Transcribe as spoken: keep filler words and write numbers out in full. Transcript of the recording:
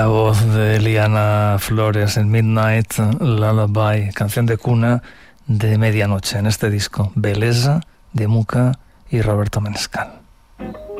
La voz de Liana Flores en Midnight Lullaby, canción de cuna de medianoche en este disco, Beleza, de Muca y Roberto Menescal.